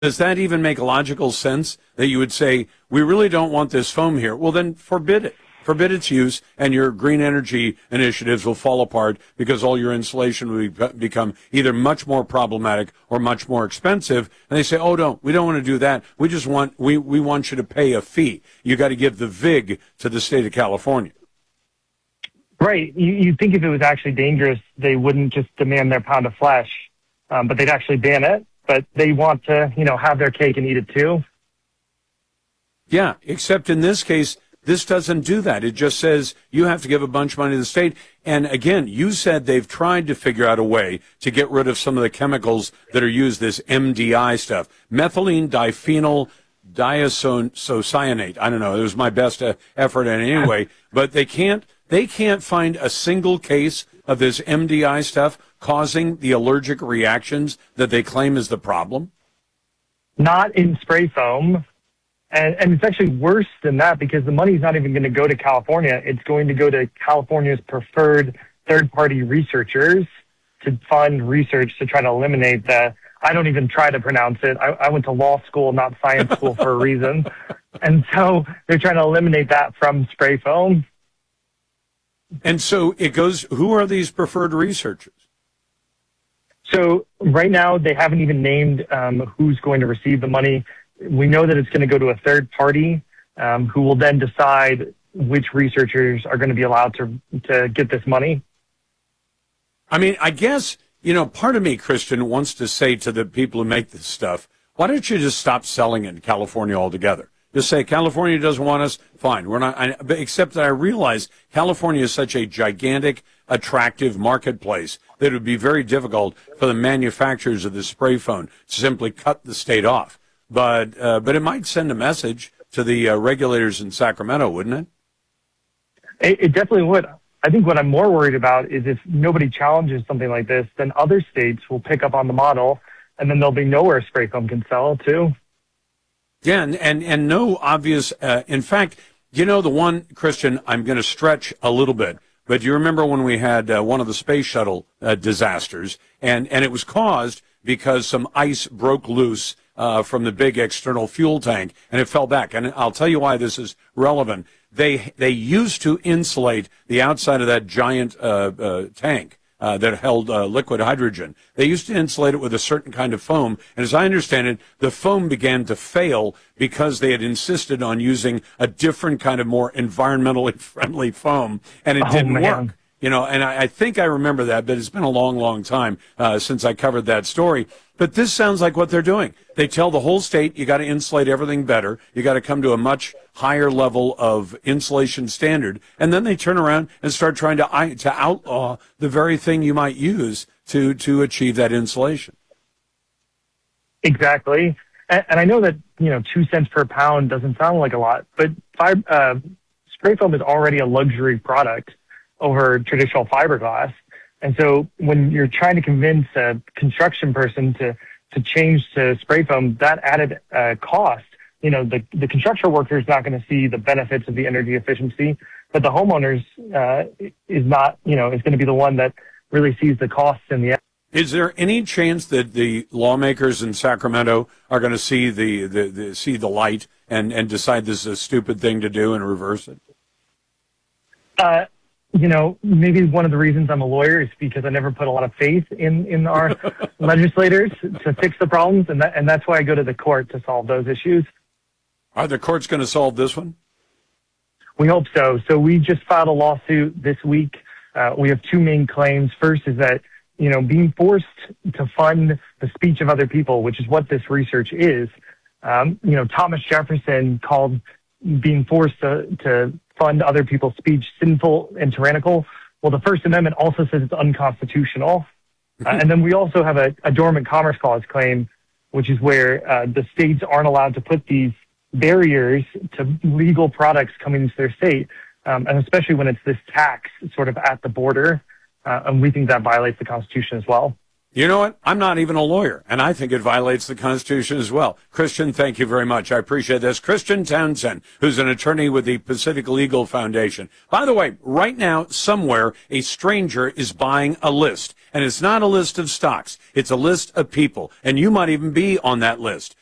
Does that even make logical sense that you would say, we really don't want this foam here? Well, then forbid it. Forbid its use, and your green energy initiatives will fall apart because all your insulation will become either much more problematic or much more expensive. And they say, oh, we don't want to do that. We just want, we want you to pay a fee. You got to give the VIG to the state of California. Right. You'd think if it was actually dangerous, they wouldn't just demand their pound of flesh, but they'd actually ban it. But they want to, have their cake and eat it too. Yeah, except in this case, this doesn't do that. It just says you have to give a bunch of money to the state. And again, you said they've tried to figure out a way to get rid of some of the chemicals that are used, this MDI stuff, methylene diphenyl diisocyanate. I don't know. It was my best effort anyway, but they can't find a single case of this MDI stuff causing the allergic reactions that they claim is the problem. Not in spray foam. And it's actually worse than that because the money's not even going to go to California. It's going to go to California's preferred third-party researchers to fund research to try to eliminate the, I don't even try to pronounce it. I went to law school, not science school for a reason. And so they're trying to eliminate that from spray foam. And so it goes, who are these preferred researchers? So right now they haven't even named who's going to receive the money. We know that it's going to go to a third party who will then decide which researchers are going to be allowed to get this money. I mean, I guess, part of me, Christian, wants to say to the people who make this stuff, why don't you just stop selling it in California altogether? Just say California doesn't want us, fine. We're not, except that I realize California is such a gigantic, attractive marketplace that it would be very difficult for the manufacturers of the spray foam to simply cut the state off. But it might send a message to the regulators in Sacramento, wouldn't it? It definitely would. I think what I'm more worried about is if nobody challenges something like this, then other states will pick up on the model, and then there'll be nowhere spray foam can sell too. Yeah, and no obvious. In fact, the one, Christian, I'm going to stretch a little bit. But you remember when we had one of the space shuttle disasters, and it was caused because some ice broke loose from the big external fuel tank, and it fell back. And I'll tell you why this is relevant. They used to insulate the outside of that giant tank that held liquid hydrogen. They used to insulate it with a certain kind of foam, and as I understand it, the foam began to fail because they had insisted on using a different kind of more environmentally friendly foam, and it didn't work. And I think I remember that, but it's been a long, long time since I covered that story. But this sounds like what they're doing. They tell the whole state, you got to insulate everything better. You got to come to a much higher level of insulation standard. And then they turn around and start trying to outlaw the very thing you might use to achieve that insulation. Exactly. And I know that, 2 cents per pound doesn't sound like a lot, but spray foam is already a luxury product over traditional fiberglass. And so when you're trying to convince a construction person to change to spray foam, that added cost, the construction worker is not going to see the benefits of the energy efficiency, but the homeowners is not, is going to be the one that really sees the costs in the end. Is there any chance that the lawmakers in Sacramento are going to see see the light and decide this is a stupid thing to do and reverse it? Maybe one of the reasons I'm a lawyer is because I never put a lot of faith in our legislators to fix the problems, and that's why I go to the court to solve those issues. Are the courts going to solve this one? We hope so. So we just filed a lawsuit this week. We have two main claims. First is that, being forced to fund the speech of other people, which is what this research is. Thomas Jefferson called being forced to fund other people's speech sinful and tyrannical. Well, the First Amendment also says it's unconstitutional. And then we also have a dormant commerce clause claim, which is where the states aren't allowed to put these barriers to legal products coming into their state, and especially when it's this tax sort of at the border. And we think that violates the Constitution as well. You know what? I'm not even a lawyer, and I think it violates the Constitution as well. Christian, thank you very much. I appreciate this. Christian Townsend, who's an attorney with the Pacific Legal Foundation. By the way, right now, somewhere, a stranger is buying a list. And it's not a list of stocks. It's a list of people. And you might even be on that list.